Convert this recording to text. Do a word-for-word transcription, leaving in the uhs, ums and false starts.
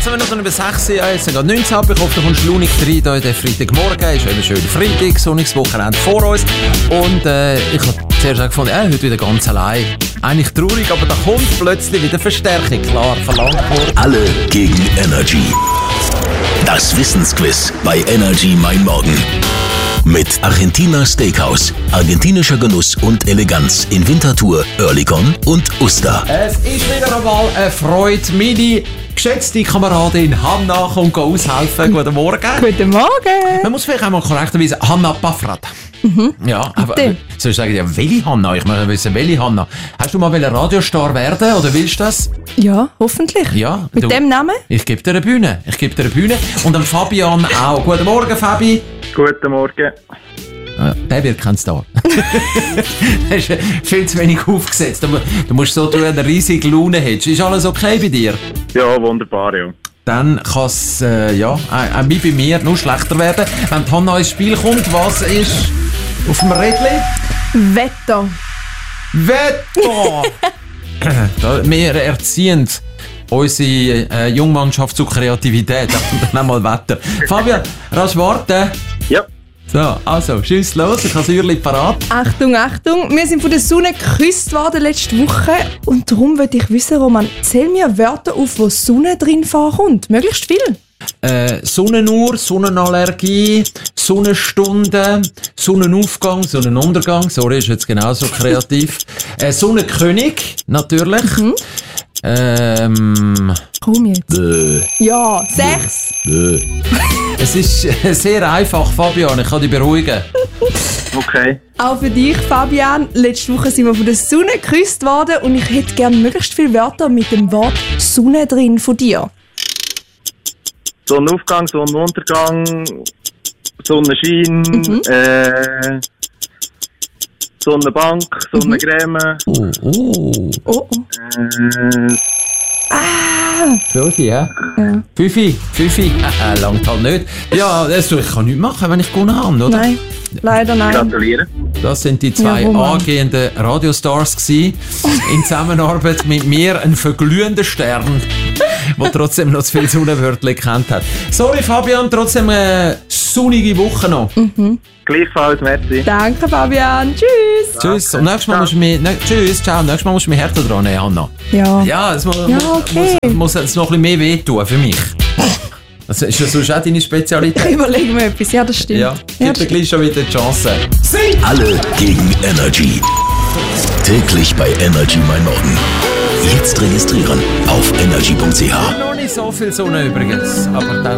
achtzehn Minuten über sechs, ja, jetzt sind gerade neunzehn ab. Ich hoffe, du kommst launig rein hier in den Freitagmorgen. Ist eben schön Freitag, sonniges Wochenende vor uns. Und äh, ich habe zuerst gefunden, äh, heute wieder ganz allein. Eigentlich traurig, aber da kommt plötzlich wieder Verstärkung. Klar, verlangt worden. Alle gegen Energy. Das Wissensquiz bei Energy Mein Morgen. Mit Argentina Steakhouse, argentinischer Genuss und Eleganz in Winterthur, Oerlikon und Uster. Es ist wieder einmal eine Freude. Meine geschätzte Kameradin Hanna kommt aushelfen. Guten Morgen. Guten Morgen. Man muss vielleicht einmal korrekterweise Hanna Paffrat. Mhm. Ja, aber äh, soll ich sagen, ja, welche Hanna? Ich möchte wissen, welche Hanna? Hast du mal einen Radiostar werden oder willst du das? Ja, hoffentlich. Ja. Mit du, dem Namen? Ich gebe dir eine Bühne. Ich gebe dir eine Bühne. Und am Fabian auch. Guten Morgen, Fabi. Guten Morgen. Ah, der wird kein Star. Das ist viel zu wenig aufgesetzt. Du, du musst so tun, eine riesige Laune hättest. Ist alles okay bei dir? Ja, wunderbar, ja. Dann kann es, äh, ja, auch wie bei mir, nur schlechter werden. Wenn die Hanna ins Spiel kommt, was ist auf dem Rädchen? Wetter. Wetter! Da, wir erziehen unsere äh, Jungmannschaft zur Kreativität. Dann einmal Wetter. Fabian, rasch warten. Ja. So, also, schieß los, ich habe das Uhrli parat. Achtung, Achtung. Wir sind von der Sonne geküsst worden letzte Woche. Und darum würde ich wissen, Roman, zähl mir Wörter auf, wo Sonne drin vorkommt. Möglichst viel. Äh, Sonnenuhr, Sonnenallergie, Sonnenstunde, Sonnenaufgang, Sonnenuntergang. Sorry, ist jetzt genauso kreativ. äh, Sonnenkönig, natürlich. Mhm. Ähm. Komm jetzt. Bäh. Ja, sechs. Bäh. Es ist äh, sehr einfach, Fabian, ich kann dich beruhigen. Okay. Auch für dich, Fabian. Letzte Woche sind wir von der Sonne geküsst worden und ich hätte gerne möglichst viele Wörter mit dem Wort Sonne drin von dir. Sonnenaufgang, Sonnenuntergang, Sonnenschein, Mhm. äh, Sonnenbank, Sonnencreme, Oh, oh. Oh, oh. äh, Ah! Fünfi, ja? Ja. Fünfi, Fünfi. Äh, langt halt nicht. Ja, das, ich kann nichts machen, wenn ich gewonnen habe, oder? Nein, leider nein. gratuliere. Das sind die zwei Ja, Roman. angehenden Radiostars gewesen, in Zusammenarbeit mit mir, ein verglühender Stern, der trotzdem noch zu viele Sonnenwörter gekannt hat. Sorry Fabian, trotzdem eine sonnige Woche noch. Mhm. Gleichfalls, merci. Danke, Fabian. Tschüss. Tschüss. Und nächstes Mal musst du mich, ne, tschüss, ciao, nächstes Mal musst du mich härter dran nehmen, Hanna. Ja. Ja, es muss, Ja, okay. muss, muss jetzt noch ein bisschen mehr wehtun für mich. Das ist ja sonst auch deine Spezialität. Überlegen wir etwas. Ja, das stimmt. Ja, Ja, gib dir gleich schon wieder die Chance. Alle gegen Energy. Täglich bei Energy Mein Morgen. Jetzt registrieren auf energy punkt c h. Noch nicht so viel Sonne übrigens, aber dann